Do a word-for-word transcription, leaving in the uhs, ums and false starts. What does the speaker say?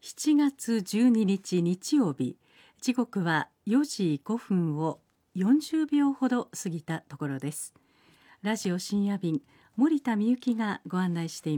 しちがつじゅうににち日曜日、時刻はよじごふんをよんじゅうびょうほど過ぎたところです。ラジオ深夜便、森田美幸がご案内しています。